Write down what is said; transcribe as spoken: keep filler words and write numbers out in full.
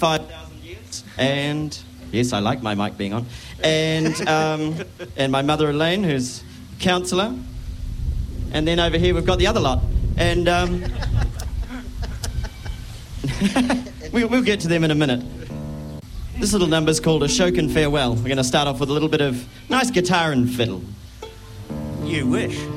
five thousand years. And, yes, I like my mic being on. And, um, and my mother, Elaine, who's counsellor. And then over here we've got the other lot. And um, we, we'll get to them in a minute. This little number's called Ashokan Farewell. We're going to start off with a little bit of nice guitar and fiddle. You wish.